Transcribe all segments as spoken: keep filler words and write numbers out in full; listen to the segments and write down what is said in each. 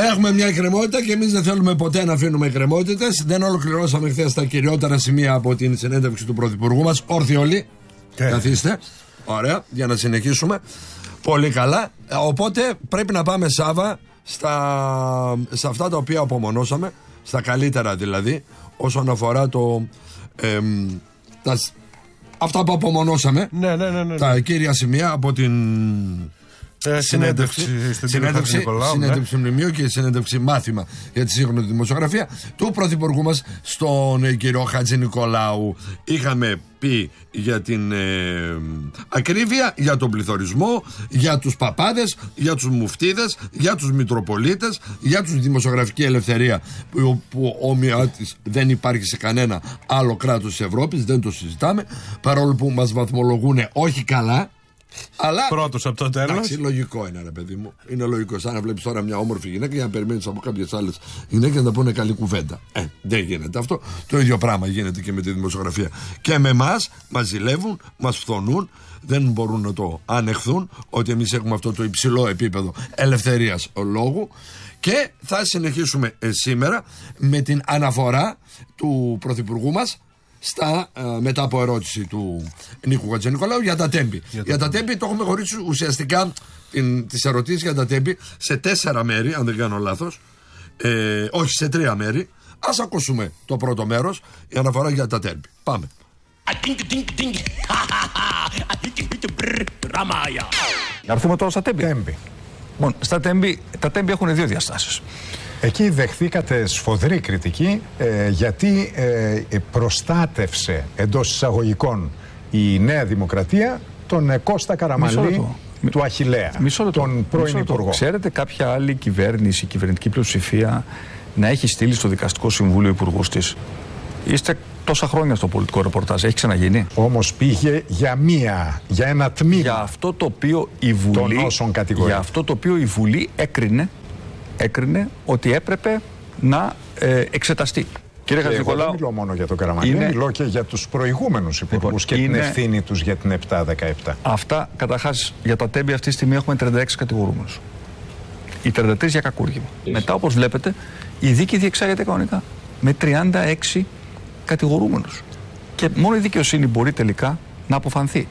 Έχουμε μια εκκρεμότητα και εμείς δεν θέλουμε ποτέ να αφήνουμε εκκρεμότητες. Δεν ολοκληρώσαμε χθες τα κυριότερα σημεία από την συνέντευξη του Πρωθυπουργού μας. Όρθιοι όλοι. Okay. Καθίστε. Ωραία, για να συνεχίσουμε. Πολύ καλά. Οπότε πρέπει να πάμε, Σάβα, στα, σε αυτά τα οποία απομονώσαμε, στα καλύτερα δηλαδή, όσον αφορά το. Ε, τα, αυτά που απομονώσαμε. Ναι, ναι, ναι, ναι. Τα κύρια σημεία από την. Ε, συνέντευξη συνέντευξη, συνέντευξη ναι. Μνημείου και συνέντευξη μάθημα για τη σύγχρονη δημοσιογραφία του Πρωθυπουργού μας στον κύριο Χατζηνικολάου. Είχαμε πει για την ε, ακρίβεια, για τον πληθωρισμό, για τους παπάδες, για τους μουφτίδες, για τους μητροπολίτες, για τους δημοσιογραφική ελευθερία που, που όμοια της δεν υπάρχει σε κανένα άλλο κράτος της Ευρώπης, δεν το συζητάμε, παρόλο που μας βαθμολογούν όχι καλά. Αλλά. Πρώτος από το τέλος. Εντάξει, λογικό είναι, ρε παιδί μου. Είναι λογικό. Σαν να βλέπεις τώρα μια όμορφη γυναίκα και να περιμένεις από κάποιες άλλες γυναίκες να πούνε καλή κουβέντα. Ε, δεν γίνεται αυτό. Το ίδιο πράγμα γίνεται και με τη δημοσιογραφία. Και με εμάς μας ζηλεύουν, μας φθονούν, δεν μπορούν να το ανεχθούν ότι εμείς έχουμε αυτό το υψηλό επίπεδο ελευθερίας λόγου. Και θα συνεχίσουμε ε, σήμερα με την αναφορά του Πρωθυπουργού μας. Στα, ε, μετά από ερώτηση του Νίκου Χατζηνικολάου για τα τέμπη. Για, για τα τέμπη το έχουμε χωρίσει ουσιαστικά την, τις ερωτήσεις για τα τέμπη σε τέσσερα μέρη, αν δεν κάνω λάθος. Ε, όχι, σε τρία μέρη. Ας ακούσουμε το πρώτο μέρος, η αναφορά για τα τέμπη. Πάμε. Να έρθουμε τώρα στα τέμπη. Τέμπη. Bon, στα τέμπη, τα τέμπη έχουν δύο διαστάσεις. Εκεί δεχθήκατε σφοδρή κριτική ε, γιατί ε, προστάτευσε εντός εισαγωγικών η Νέα Δημοκρατία τον ε, Κώστα Καραμανλή του Αχιλλέα, τον πρώην Υπουργό. Ξέρετε κάποια άλλη κυβέρνηση, κυβερνητική πλειοψηφία να έχει στείλει στο Δικαστικό Συμβούλιο υπουργούς της? Είστε τόσα χρόνια στο πολιτικό ρεπορτάζ, έχει ξαναγίνει? Όμως πήγε για μία, για ένα τμήμα για αυτό το οποίο η Βουλή, των όσων κατηγορεί. Για αυτό το οποίο η Βουλή έκρινε έκρινε ότι έπρεπε να ε, εξεταστεί. Κύριε Χατζηνικολάου, δεν μιλώ μόνο για τον Καραμανλή, είναι... μιλώ και για τους προηγούμενους υπουργούς και είναι... την ευθύνη τους για την επτά δεκαεπτά. Αυτά, καταρχάς, για τα τέμπη αυτή τη στιγμή έχουμε τριάντα έξι κατηγορούμενους. Οι τριάντα τρεις για κακούργημα. Yes. Μετά, όπως βλέπετε, η δίκη διεξάγεται κανονικά με τριάντα έξι κατηγορούμενους. Και μόνο η δικαιοσύνη μπορεί τελικά να αποφανθεί.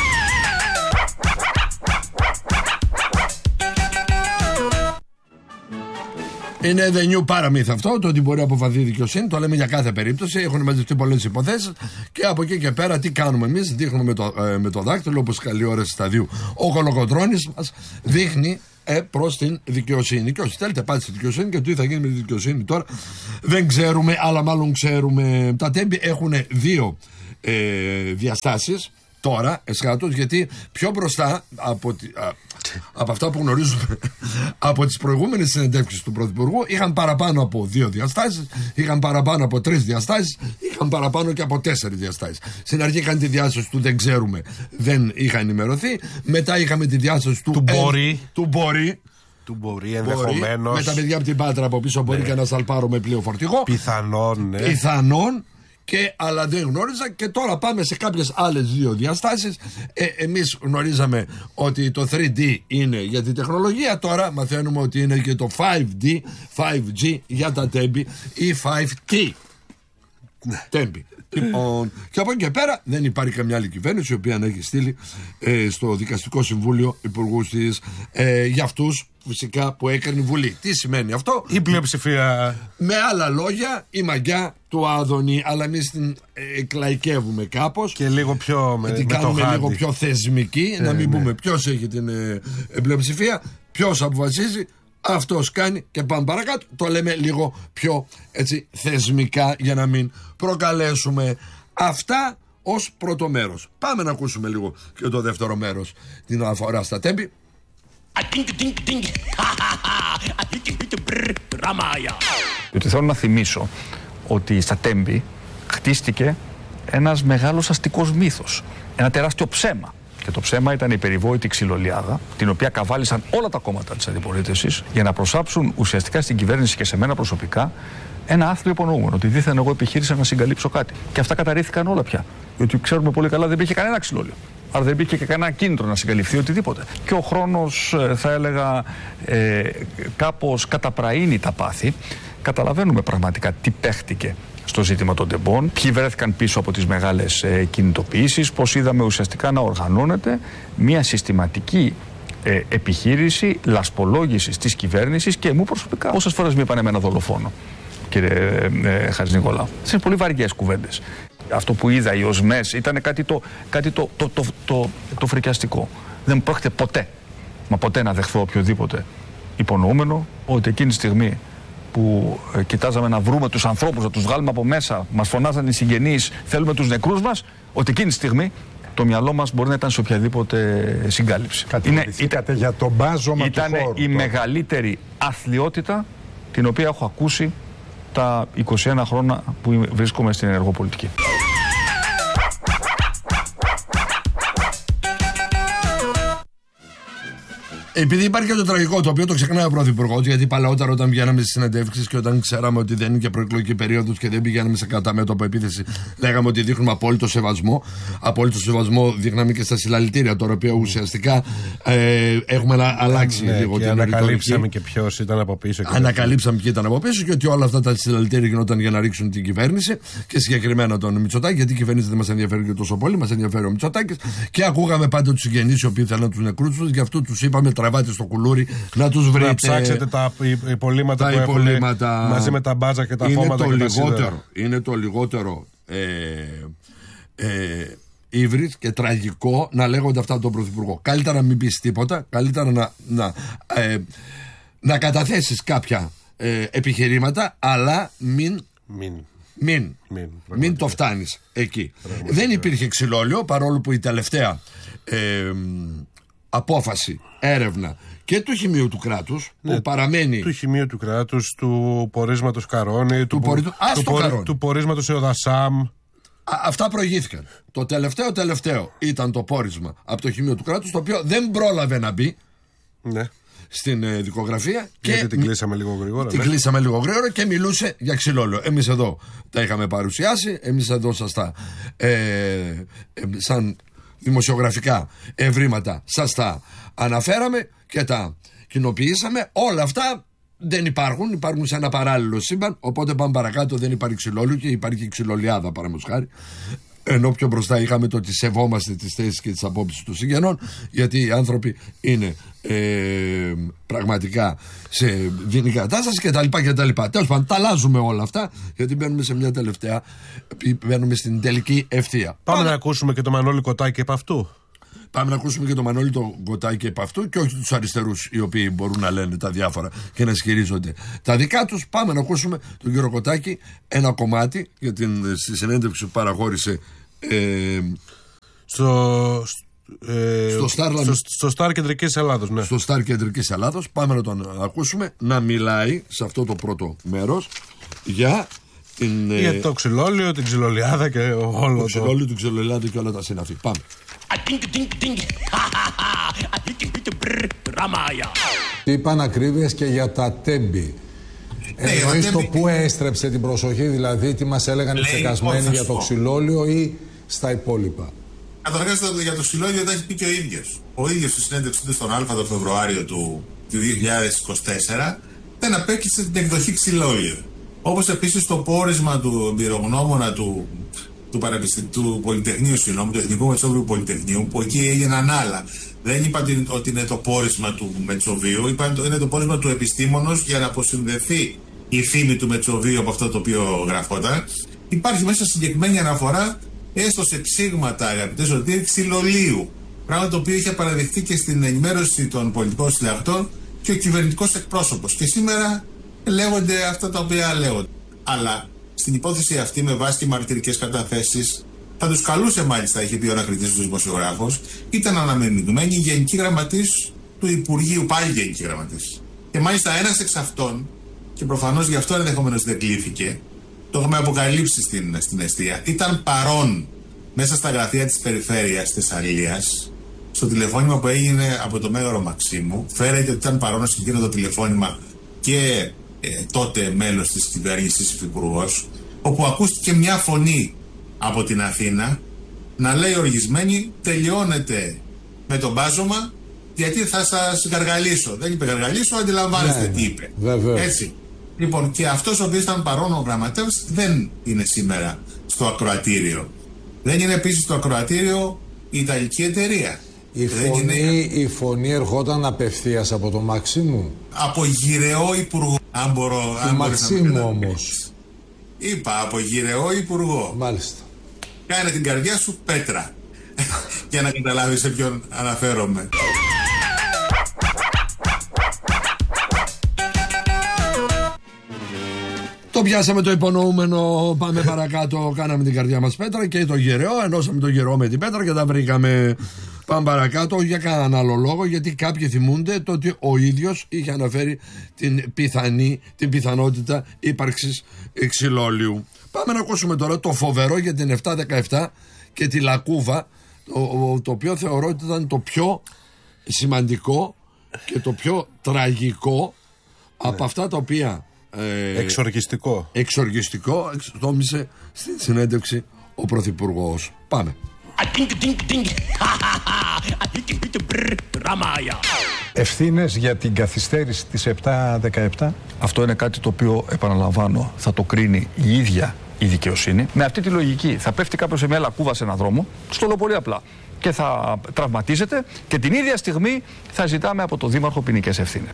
Είναι the new paramyth αυτό, το ότι μπορεί να αποφανθεί η δικαιοσύνη, το λέμε για κάθε περίπτωση. Έχουν μαζευτεί πολλές υποθέσεις και από εκεί και πέρα τι κάνουμε εμείς? Δείχνουμε με το, ε, με το δάκτυλο, όπως καλή ώρα σταδίου. Ο Κολοκοτρώνης μας δείχνει ε, προς την δικαιοσύνη. Και όσοι θέλετε, πάτε στη δικαιοσύνη και τι θα γίνει με τη δικαιοσύνη τώρα δεν ξέρουμε, αλλά μάλλον ξέρουμε. Τα τέμπη έχουν δύο ε, διαστάσεις. Τώρα, εσχάτως, γιατί πιο μπροστά από, α, από αυτά που γνωρίζουμε από τις προηγούμενες συνεντεύξεις του Πρωθυπουργού είχαν παραπάνω από δύο διαστάσεις, είχαν παραπάνω από τρεις διαστάσεις, είχαν παραπάνω και από τέσσερις διαστάσεις. Στην αρχή είχαν τη διάσταση του δεν ξέρουμε, δεν είχαν ενημερωθεί. Μετά είχαμε τη διάσταση του, του μπορεί. Εν, του μπορεί. Του μπορεί ενδεχομένως. Με τα παιδιά από την Πάτρα από πίσω, ναι. Μπορεί και ένα σαλπάρο με πλοίο φορτηγό. Πιθανόν, ναι. Πιθανόν. Και, αλλά δεν γνώριζα και τώρα πάμε σε κάποιες άλλες δύο διαστάσεις. ε, Εμείς γνωρίζαμε ότι το θρι ντι είναι για την τεχνολογία. Τώρα μαθαίνουμε ότι είναι και το φάιβ ντι, φάιβ τζι για τα τέμπη ή φάιβ τι τέμπη. Λοιπόν, και από εκεί και πέρα δεν υπάρχει καμιά άλλη κυβέρνηση η οποία να έχει στείλει ε, στο Δικαστικό Συμβούλιο υπουργούς της ε, για αυτούς φυσικά που έκανε η Βουλή. Τι σημαίνει αυτό? Η πλειοψηφία. Με άλλα λόγια, η μαγιά του Άδωνη, αλλά εμείς την εκλαϊκεύουμε κάπως και λίγο πιο με, την με κάνουμε το λίγο πιο θεσμική, ε, να μην ναι. πούμε ποιος έχει την ε, πλειοψηφία, ποιος αποφασίζει, αυτός κάνει και πάμε παρακάτω. Το λέμε λίγο πιο έτσι θεσμικά για να μην προκαλέσουμε. Αυτά ως πρώτο μέρος. Πάμε να ακούσουμε λίγο και το δεύτερο μέρος, την αναφορά στα τέμπη. Διότι θέλω να θυμίσω ότι στα τέμπη χτίστηκε ένας μεγάλος αστικός μύθος, ένα τεράστιο ψέμα. Και το ψέμα ήταν η περιβόητη ξυλολιάδα, την οποία καβάλισαν όλα τα κόμματα της αντιπολίτευσης για να προσάψουν ουσιαστικά στην κυβέρνηση και σε μένα προσωπικά ένα άθλιο υπονοούμενο. Ότι δίθεν εγώ επιχείρησα να συγκαλύψω κάτι. Και αυτά καταρρίφθηκαν όλα πια. Γιατί ξέρουμε πολύ καλά δεν υπήρχε κανένα ξυλόλιο. Άρα δεν υπήρχε και κανένα κίνητρο να συγκαλυφθεί οτιδήποτε. Και ο χρόνος, θα έλεγα, ε, κάπως καταπραίνει τα πάθη. Καταλαβαίνουμε πραγματικά τι παίχτηκε στο ζήτημα των τεμπών, ποιοι βρέθηκαν πίσω από τις μεγάλες ε, κινητοποιήσεις, πώς είδαμε ουσιαστικά να οργανώνεται μια συστηματική ε, επιχείρηση λασπολόγησης της κυβέρνησης και μου προσωπικά. Πόσες φορές μου είπαν εμένα δολοφόνο, κύριε ε, Χατζηνικολάου. Είναι πολύ βαριές κουβέντες. Αυτό που είδα, οι οσμές, ήταν κάτι το, κάτι το, το, το, το, το φρικιαστικό. Δεν πρόκειται ποτέ, μα ποτέ να δεχθώ οποιοδήποτε υπονοούμενο ότι εκείνη τη στιγμή που ε, κοιτάζαμε να βρούμε τους ανθρώπους, να τους βγάλουμε από μέσα, μας φωνάζαν οι συγγενείς, θέλουμε τους νεκρούς μας, ότι εκείνη τη στιγμή το μυαλό μας μπορεί να ήταν σε οποιαδήποτε συγκάλυψη. Κατηγορηθήκατε για το μπάζωμα του χώρου. Ήταν η τώρα. μεγαλύτερη αθλιότητα την οποία έχω ακούσει τα είκοσι ένα χρόνια που βρίσκομαι στην ενεργό πολιτική. Επειδή υπάρχει και το τραγικό, το οποίο το ξεχνάει ο Πρωθυπουργός, γιατί παλαιότερα όταν βγαίναμε στις συνεντεύξεις και όταν ξέραμε ότι δεν είναι και προεκλογική περίοδος και δεν πηγαίναμε σε κατά μέτωπο επίθεση, λέγαμε ότι δείχνουμε απόλυτο σεβασμό. Απόλυτο σεβασμό δείχναμε και στα συλλαλητήρια, τώρα οποία ουσιαστικά ε, έχουμε να αλλάξει ναι, λίγο και την ανακαλύψαμε και ποιος ήταν από πίσω. Και ανακαλύψαμε ποιοι ήταν από πίσω και ότι όλα αυτά τα συλλαλητήρια γινόταν για να ρίξουν την κυβέρνηση και συγκεκριμένα τον Μητσοτάκη, γιατί η κυβέρνηση δεν μας ενδιαφέρει και τόσο πολύ, μας ενδιαφέρει ο Μητσοτάκης. Και ακούγαμε πάντα τους συγγενείς οι οποίοι θέλαν τους νεκρούς τους, γι' αυτό τους είπαμε τραβάτε στο κουλούρι να τους βρείτε. Να ψάξετε τα υπολείμματα που έχουν μαζί με τα μπάζα και τα είναι φώματα το και λιγότερο, τα είναι το λιγότερο ε, ε, ύβρις και τραγικό να λέγονται αυτά από τον Πρωθυπουργό. Καλύτερα να μην πεις τίποτα, καλύτερα να, να, ε, να καταθέσεις κάποια ε, επιχειρήματα, αλλά μην... Μην. Μην, μην, μην το φτάνεις εκεί. Δεν υπήρχε ξυλόλαιο, παρόλο που η τελευταία ε, απόφαση, έρευνα και του Χημείου του Κράτους, ναι, που παραμένει. Του Χημείου του Κράτους, του πορίσματος Καρόνι, του, του, πορι... του, του, πορι... του πορίσματος Εοδασάμ. Α, αυτά προηγήθηκαν. Το τελευταίο τελευταίο ήταν το πόρισμα από το Χημείο του Κράτους, το οποίο δεν πρόλαβε να μπει. Ναι. Στην ε, δικογραφία. Γιατί και την κλείσαμε λίγο γρήγορα. Την ναι. κλείσαμε λίγο γρήγορα και μιλούσε για ξυλόλαιο. Εμείς εδώ τα είχαμε παρουσιάσει, εμείς εδώ σας τα ε, ε, σαν δημοσιογραφικά ευρήματα σας τα αναφέραμε και τα κοινοποιήσαμε. Όλα αυτά δεν υπάρχουν, υπάρχουν σε ένα παράλληλο σύμπαν, οπότε πάμε παρακάτω, δεν υπάρχει ξυλόλαιο και υπάρχει ξυλολιάδα παραδείγματος χάρη. Ενώ πιο μπροστά είχαμε το ότι σεβόμαστε τις θέσεις και τις απόψεις των συγγενών, γιατί οι άνθρωποι είναι ε, πραγματικά σε δίνη κατάσταση κτλ. Τέλος πάντων, τα αλλάζουμε όλα αυτά, γιατί μπαίνουμε σε μια τελευταία, μπαίνουμε στην τελική ευθεία. Πάμε, Πάμε να ακούσουμε και το Μανώλη Κοτάκη επ' αυτού. Πάμε να ακούσουμε και το Μανώλη το Κοτάκη επ' αυτού και όχι τους αριστερούς οι οποίοι μπορούν να λένε τα διάφορα και να ισχυρίζονται τα δικά τους. Πάμε να ακούσουμε τον κύριο Κοτάκη ένα κομμάτι για την στη συνέντευξη που παραχώρησε ε, στο, ε, στο, Star, στο, στο Star Κεντρικής Ελλάδος. Ναι. Στο Star Κεντρικής Ελλάδος. Πάμε να τον ακούσουμε να μιλάει σε αυτό το πρώτο μέρος για την, για ε, το ξυλόλαιο, την ξυλολιάδα και όλο το ξυλόλαιο, την ξυλολιάδα και όλα τα συναφή. Πάμε. Είπαν ακρίβειες και για τα τέμπη. Εννοείς το που έστρεψε την προσοχή, δηλαδή τι μας έλεγαν οι ψεκασμένοι για το ξυλόλαιο ή στα υπόλοιπα? Καταρχάς για το ξυλόλαιο τα έχει πει και ο ίδιος. Ο ίδιος στη συνέντευξή του στον Α το Φεβρουάριο του δύο χιλιάδες είκοσι τέσσερα δεν απέκτησε την εκδοχή ξυλόλαιο. Όπως επίσης το πόρισμα του εμπειρογνώμονα του του, του Πολυτεχνείου, συγγνώμη, του Εθνικού Μετσόβιου Πολυτεχνείου, που εκεί έγιναν άλλα. Δεν είπαν ότι είναι το πόρισμα του Μετσοβίου, είπαν ότι είναι το πόρισμα του επιστήμονος για να αποσυνδεθεί η φήμη του Μετσοβίου από αυτό το οποίο γραφόταν. Υπάρχει μέσα συγκεκριμένη αναφορά, έστω σε ψήγματα, αγαπητέ Σωτήρη, ξυλολίου. Πράγμα το οποίο είχε παραδειχθεί και στην ενημέρωση των πολιτικών συλλαγτών και ο κυβερνητικός εκπρόσωπος. Και σήμερα λέγονται αυτά τα οποία λέγονται. Αλλά στην υπόθεση αυτή, με βάση μαρτυρικές καταθέσεις, θα τους καλούσε μάλιστα, είχε πει ο ανακριτής του δημοσιογράφος, ήταν αναμειγμένη γενική γραμματής του Υπουργείου, πάλι γενική γραμματής. Και μάλιστα ένας εξ αυτών, και προφανώς γι' αυτό ενδεχομένως δεν κλείθηκε, το έχουμε αποκαλύψει στην, στην εστία, ήταν παρόν μέσα στα γραφεία της περιφέρειας της Θεσσαλίας, στο τηλεφώνημα που έγινε από το Μέγαρο Μαξίμου. Φέρεται ότι ήταν παρόν σε εκείνο το τηλεφώνημα και ε, τότε μέλος της κυβέρνησης, υφυπουργός, όπου ακούστηκε μια φωνή από την Αθήνα να λέει οργισμένη, τελειώνεται με το μπάζωμα, γιατί θα σας γαργαλίσω. Δεν είπε γαργαλίσω, αντιλαμβάνεστε ναι, τι είπε. Βεβαίως. Έτσι. Λοιπόν, και αυτός ο οποίος ήταν παρόν ο γραμματέας δεν είναι σήμερα στο ακροατήριο. Δεν είναι επίσης στο ακροατήριο η Ιταλική εταιρεία. Η φωνή, είναι... η φωνή ερχόταν απευθείας από τον Μαξίμου. Από γυρεό υπουργό. Αν μπορώ, του Μαξίμου όμως. Είπα από γυρεό υπουργό. Μάλιστα. Κάνε την καρδιά σου πέτρα. Για να καταλάβεις σε ποιον αναφέρομαι. Το πιάσαμε το υπονοούμενο, πάμε παρακάτω, κάναμε την καρδιά μας πέτρα και το γεραιό, ενώσαμε το γεραιό με την πέτρα και τα βρήκαμε. Πάμε παρακάτω για κανέναν άλλο λόγο, γιατί κάποιοι θυμούνται το ότι ο ίδιος είχε αναφέρει την πιθανή, την πιθανότητα ύπαρξης ξυλόλιου. Πάμε να ακούσουμε τώρα το φοβερό για την επτά δεκαεπτά και τη Λακκούβα, το, το οποίο θεωρώ ότι ήταν το πιο σημαντικό και το πιο τραγικό από ναι. αυτά τα οποία ε, εξοργιστικό εξοργιστικό εξτόμησε στην συνέντευξη ο Πρωθυπουργός. Πάμε. Ευθύνες για την καθυστέρηση της επτά δεκαεπτά. Αυτό είναι κάτι το οποίο, επαναλαμβάνω, θα το κρίνει η ίδια η δικαιοσύνη. Με αυτή τη λογική θα πέφτει κάποιος σε μια λακκούβα σε έναν δρόμο, στο λέω πολύ απλά, και θα τραυματίζεται και την ίδια στιγμή θα ζητάμε από το Δήμαρχο ποινικές ευθύνες.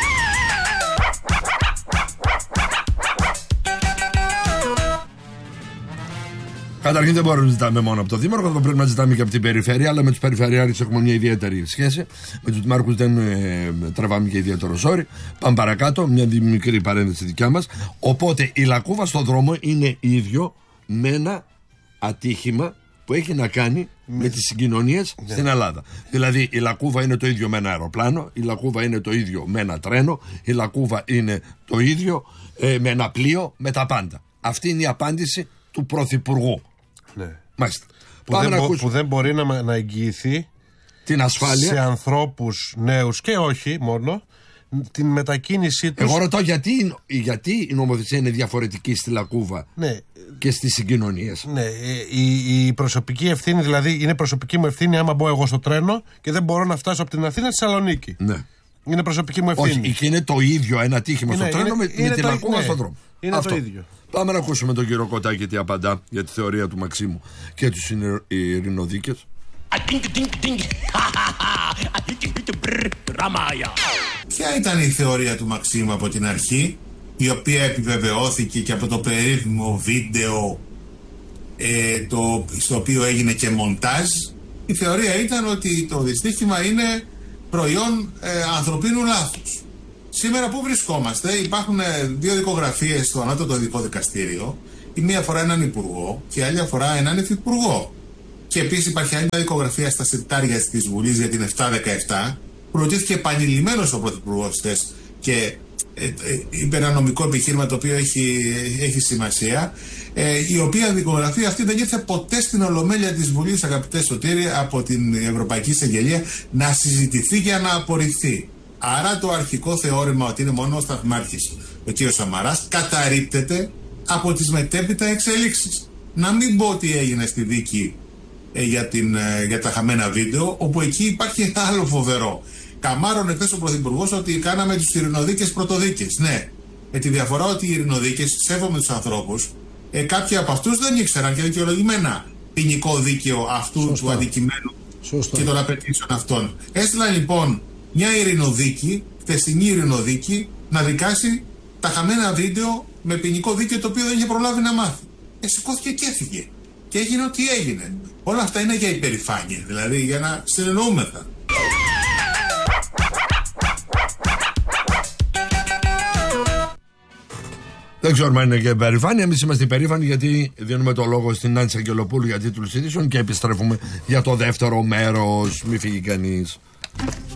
Καταρχήν δεν μπορούμε να ζητάμε μόνο από το Δήμαρχο, θα πρέπει να ζητάμε και από την περιφέρεια, αλλά με τους περιφερειάρχες έχουμε μια ιδιαίτερη σχέση. Με τους Δημάρχους δεν ε, τραβάμε και ιδιαίτερο ζόρι. Πάμε παρακάτω, μια μικρή παρένθεση δικιά μας. Οπότε η Λακκούβα στον δρόμο είναι ίδιο με ένα ατύχημα που έχει να κάνει με, με τις συγκοινωνίες ναι. στην Ελλάδα. Δηλαδή η Λακκούβα είναι το ίδιο με ένα αεροπλάνο, η Λακκούβα είναι το ίδιο με ένα τρένο, η Λακκούβα είναι το ίδιο ε, με ένα πλοίο, με τα πάντα. Αυτή είναι η απάντηση του Πρωθυπουργού. Ναι. Μάλιστα. Που, δεν μπο, που δεν μπορεί να, να εγγυηθεί την ασφάλεια σε ανθρώπους νέους και όχι μόνο την μετακίνησή τους. Εγώ ρωτώ γιατί, γιατί η νομοθεσία είναι διαφορετική στη Λακκούβα ναι. και στις συγκοινωνίες. Ναι, η, η προσωπική ευθύνη, δηλαδή είναι προσωπική μου ευθύνη άμα μπω εγώ στο τρένο και δεν μπορώ να φτάσω από την Αθήνα στη Θεσσαλονίκη. Ναι. Είναι προσωπική μου ευθύνη. Όχι, εκεί είναι το ίδιο ένα ατύχημα είναι, στο τρένο είναι, με, είναι με τη το, Λακκούβα ναι, στον δρόμο. Είναι αυτό. Το ίδιο. Πάμε να ακούσουμε τον κύριο Κωτάκη τι απαντά για τη θεωρία του Μαξίμου και τους ειρηνοδίκες. Ποια ήταν η θεωρία του Μαξίμου από την αρχή, η οποία επιβεβαιώθηκε και από το περίφημο βίντεο ε, το, στο οποίο έγινε και μοντάζ. Η θεωρία ήταν ότι το δυστύχημα είναι προϊόν ε, ανθρωπίνου λάθους. Σήμερα που βρισκόμαστε, υπάρχουν δύο δικογραφίες στο Ανώτατο Ειδικό Δικαστήριο. Η μία αφορά έναν υπουργό και η άλλη αφορά έναν υφυπουργό. Και επίσης υπάρχει άλλη δικογραφία στα συρτάρια της Βουλής για την επτά δεκαεπτά, που ρωτήθηκε επανειλημμένος ο Πρωθυπουργός χθες και ε, ε, είπε ένα νομικό επιχείρημα το οποίο έχει, έχει σημασία. Ε, η οποία δικογραφία αυτή δεν ήρθε ποτέ στην Ολομέλεια της Βουλής, αγαπητέ Σωτήρη, από την Ευρωπαϊκή Εισαγγελία να συζητηθεί και να απορριφθεί. Άρα το αρχικό θεώρημα ότι είναι μόνο ο σταθμάρχης ο κ. Σαμαράς καταρρίπτεται από τις μετέπειτα εξελίξεις. Να μην πω τι έγινε στη δίκη ε, για, την, ε, για τα χαμένα βίντεο, όπου εκεί υπάρχει ένα άλλο φοβερό. Καμάρωνε χθες ο Πρωθυπουργός ότι κάναμε τους ειρηνοδίκες πρωτοδίκες. Ναι, με τη διαφορά ότι οι ειρηνοδίκες, σέβομαι τους ανθρώπους, ε, κάποιοι από αυτούς δεν ήξεραν και δικαιολογημένα ποινικό δίκαιο αυτού Σωστά. του αντικειμένου Σωστά. και των απαιτήσεων αυτών. Έστειλαν λοιπόν μια ειρηνοδίκη, χθεσινή ειρηνοδίκη, να δικάσει τα χαμένα βίντεο με ποινικό δίκαιο το οποίο δεν είχε προλάβει να μάθει. Ε, σηκώθηκε και έφυγε. Και έγινε ό,τι έγινε. Όλα αυτά είναι για υπερηφάνεια, δηλαδή για να συνεννοούμεθα. Δεν ξέρουμε αν είναι και υπερηφάνεια. Εμείς είμαστε υπερήφανοι γιατί δίνουμε το λόγο στην Νάντση Αγγελοπούλου για τίτλους ειδήσεων και επιστρέφουμε για το δεύτερο μέρος. Μη φύγει κανείς.